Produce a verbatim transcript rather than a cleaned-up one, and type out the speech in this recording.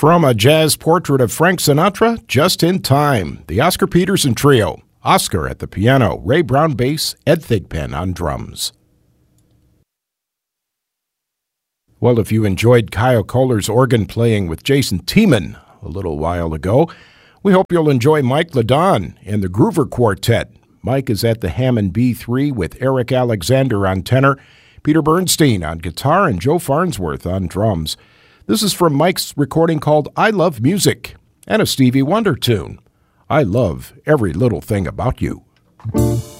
From a jazz portrait of Frank Sinatra, Just in Time, the Oscar Peterson Trio. Oscar at the piano, Ray Brown bass, Ed Thigpen on drums. Well, if you enjoyed Kyle Kohler's organ playing with Jason Tiemann a little while ago, we hope you'll enjoy Mike Ladon and the Groover Quartet. Mike is at the Hammond B three with Eric Alexander on tenor, Peter Bernstein on guitar, and Joe Farnsworth on drums. This is from Mike's recording called I Love Music, and a Stevie Wonder tune. I love every little thing about you.